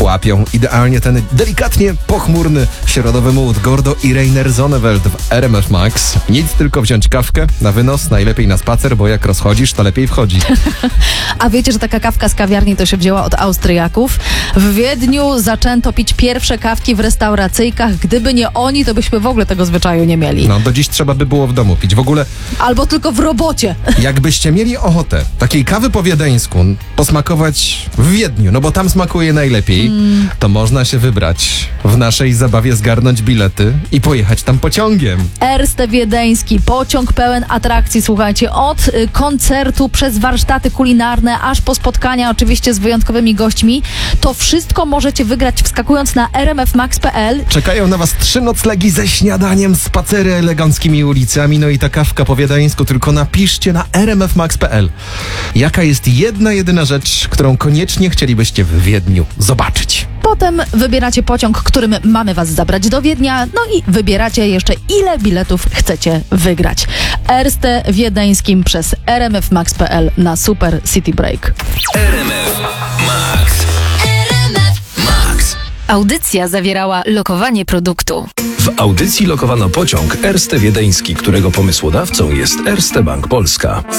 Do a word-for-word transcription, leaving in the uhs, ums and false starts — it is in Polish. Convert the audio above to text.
łapią idealnie ten delikatnie pochmurny środowy mood. Gordo i Rainer Zonneveld w R M F Max. Nic, tylko wziąć kawkę na wynos, najlepiej na spacer, bo jak rozchodzisz, to lepiej wchodzi. A wiecie, że taka kawka z kawiarni to się wzięła od Austriaków? W Wiedniu zaczęto pić pierwsze kawki w restauracyjkach. Gdyby nie oni, to byśmy w ogóle tego zwyczaju nie mieli. No, do dziś trzeba by było w domu pić. W ogóle... Albo tylko w robocie. Jakbyście mieli ochotę takiej kawy po wiedeńsku posmakować w Wiedniu, no bo tam smakuje najlepiej, mm. to można się wybrać w naszej zabawie, zgarnąć bilety i pojechać tam pociągiem. Erste Wiedeński, pociąg pełen atrakcji, słuchajcie, od y, koncertu przez warsztaty kulinarne, aż po spotkania oczywiście z wyjątkowymi gośćmi. To wszystko możecie wygrać wskakując na r m f max kropka p l. Czekają na was trzy noclegi ze śniadaniem, spacery eleganckimi ulicami, no i ta kawka po wiedeńsku. Tylko napiszcie na r m f max kropka p l. Jaka jest jedna, jedyna rzecz, którą koniecznie chcielibyście w Wiedniu zobaczyć. Potem wybieracie pociąg, którym mamy was zabrać do Wiednia, no i wybieracie jeszcze, ile biletów chcecie wygrać. Erste Wiedeńskim przez r m f max kropka p l na Super City Break. R M F Max. R M F Max. Audycja zawierała lokowanie produktu. W audycji lokowano pociąg Erste Wiedeński, którego pomysłodawcą jest Erste Bank Polska.